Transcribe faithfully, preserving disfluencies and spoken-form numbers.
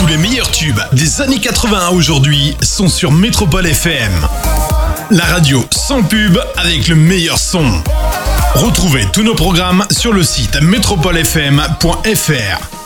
les meilleurs tubes des années quatre-vingts à aujourd'hui sont sur Métropole F M. La radio sans pub avec le meilleur son. Retrouvez tous nos programmes sur le site métropole f m point f r.